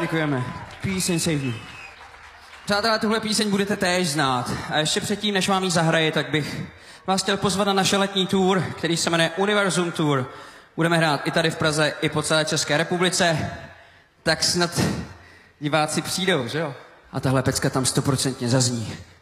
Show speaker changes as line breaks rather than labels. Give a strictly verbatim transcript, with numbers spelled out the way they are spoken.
Děkujeme. Píseň Save Me. Přátelé, tuhle píseň budete též znát. A ještě předtím, než vám ji zahraje, tak bych vás chtěl pozvat na naše letní tour, který se jmenuje Univerzum Tour. Budeme hrát i tady v Praze, i po celé České republice. Tak snad diváci přijdou, že jo? A tahle pecka tam stoprocentně zazní.